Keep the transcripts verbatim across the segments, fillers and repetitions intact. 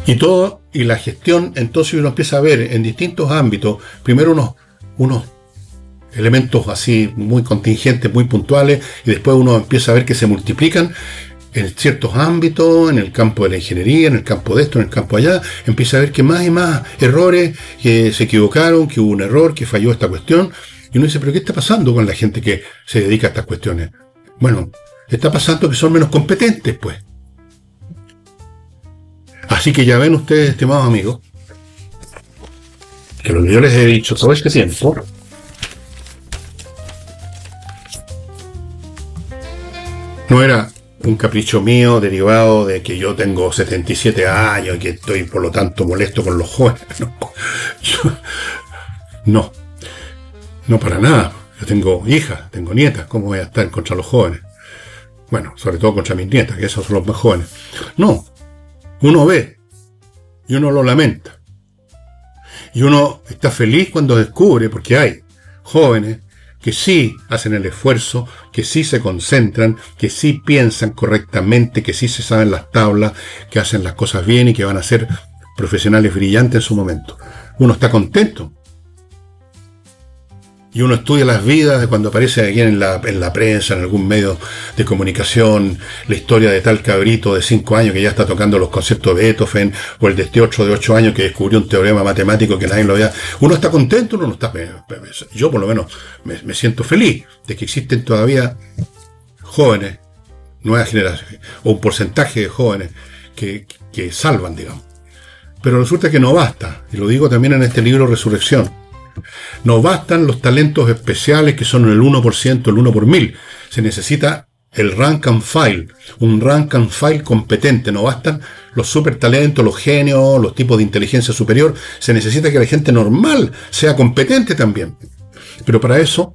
Y todo, y la gestión, entonces uno empieza a ver en distintos ámbitos, primero unos, unos elementos así muy contingentes, muy puntuales, y después uno empieza a ver que se multiplican en ciertos ámbitos, en el campo de la ingeniería, en el campo de esto, en el campo allá, empieza a ver que más y más errores, que se equivocaron, que hubo un error, que falló esta cuestión, y uno dice, pero ¿qué está pasando con la gente que se dedica a estas cuestiones? Bueno, está pasando que son menos competentes, pues. Así que ya ven ustedes, estimados amigos, que lo que yo les he dicho todo este tiempo no era un capricho mío derivado de que yo tengo setenta y siete años y que estoy por lo tanto molesto con los jóvenes. No, yo, no, no para nada. Yo tengo hijas, tengo nietas, ¿cómo voy a estar contra los jóvenes? Bueno, sobre todo contra mis nietas, que esos son los más jóvenes. No, uno ve y uno lo lamenta. Y uno está feliz cuando descubre, porque hay jóvenes que sí hacen el esfuerzo, que sí se concentran, que sí piensan correctamente, que sí se saben las tablas, que hacen las cosas bien y que van a ser profesionales brillantes en su momento. Uno está contento. Y uno estudia las vidas de cuando aparece aquí en la, en la prensa, en algún medio de comunicación, la historia de tal cabrito de cinco años que ya está tocando los conciertos de Beethoven, o el de este otro de ocho años que descubrió un teorema matemático que nadie lo había. Uno está contento, uno no está. Yo por lo menos me, me siento feliz de que existen todavía jóvenes, nuevas generaciones, o un porcentaje de jóvenes que, que salvan, digamos. Pero resulta que no basta, y lo digo también en este libro Resurrección. No bastan los talentos especiales que son el uno por ciento, el uno por mil. Se necesita el rank and file, un rank and file competente. No bastan los super talentos, los genios, los tipos de inteligencia superior. Se necesita que la gente normal sea competente también. Pero para eso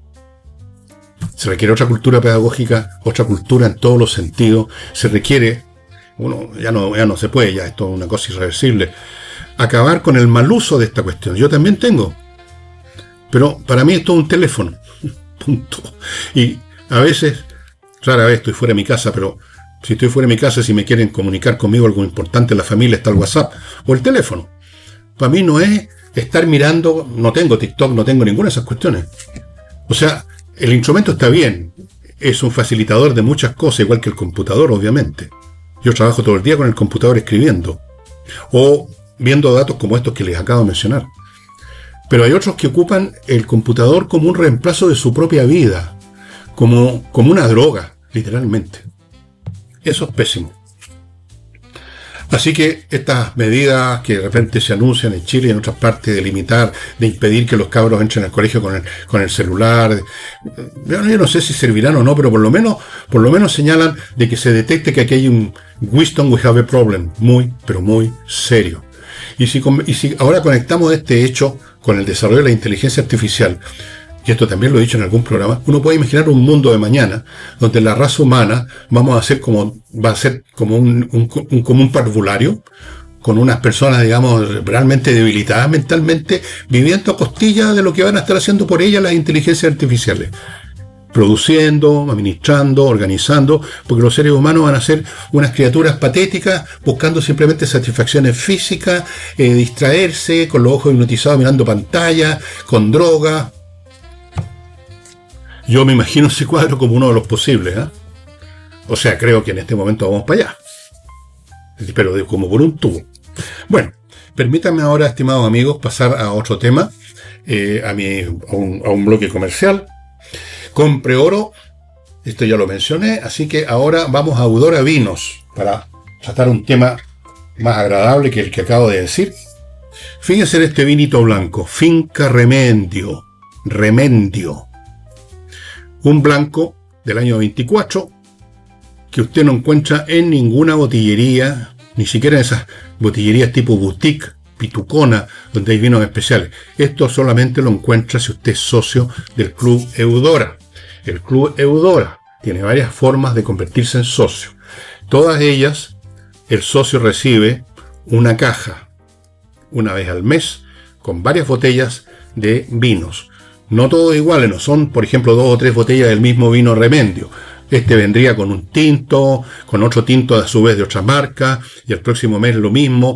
se requiere otra cultura pedagógica, otra cultura en todos los sentidos. Se requiere, uno ya no, ya no se puede, ya esto es una cosa irreversible, acabar con el mal uso de esta cuestión. Yo también tengo. Pero para mí esto es un teléfono, punto. Y a veces, rara vez estoy fuera de mi casa, pero si estoy fuera de mi casa, si me quieren comunicar conmigo algo importante en la familia, está el WhatsApp o el teléfono. Para mí no es estar mirando, no tengo TikTok, no tengo ninguna de esas cuestiones. O sea, el instrumento está bien, es un facilitador de muchas cosas, igual que el computador, obviamente. Yo trabajo todo el día con el computador escribiendo o viendo datos como estos que les acabo de mencionar. Pero hay otros que ocupan el computador como un reemplazo de su propia vida, como, como una droga, literalmente. Eso es pésimo. Así que estas medidas que de repente se anuncian en Chile y en otras partes de limitar, de impedir que los cabros entren al colegio con el, con el celular, yo no, yo no sé si servirán o no, pero por lo menos, por lo menos señalan de que se detecte que aquí hay un Winston, we have a problem, muy, pero muy serio. Y si, y si ahora conectamos este hecho con el desarrollo de la inteligencia artificial, y esto también lo he dicho en algún programa, uno puede imaginar un mundo de mañana donde la raza humana vamos a ser como, va a ser como un, un, un común parvulario, con unas personas, digamos, realmente debilitadas mentalmente, viviendo a costilla de lo que van a estar haciendo por ellas las inteligencias artificiales. Produciendo, administrando, organizando, porque los seres humanos van a ser unas criaturas patéticas, buscando simplemente satisfacciones físicas, eh, distraerse, con los ojos hipnotizados mirando pantallas, con droga. Yo me imagino ese cuadro como uno de los posibles, ¿eh? O sea, creo que en este momento vamos para allá. Pero de, como por un tubo. Bueno, permítanme ahora, estimados amigos, pasar a otro tema, eh, a, mi, a, un, a un bloque comercial. Compre oro, esto ya lo mencioné, así que ahora vamos a Eudora Vinos para tratar un tema más agradable que el que acabo de decir. Fíjense en este vinito blanco, Finca Remendio, Remendio. Un blanco del año veinticuatro que usted no encuentra en ninguna botillería, ni siquiera en esas botillerías tipo boutique, pitucona, donde hay vinos especiales. Esto solamente lo encuentra si usted es socio del Club Eudora. El Club Eudora tiene varias formas de convertirse en socio. Todas ellas, el socio recibe una caja una vez al mes con varias botellas de vinos. No todos iguales, no son, por ejemplo, dos o tres botellas del mismo vino Remendio. Este vendría con un tinto, con otro tinto a su vez de otra marca, y el próximo mes lo mismo,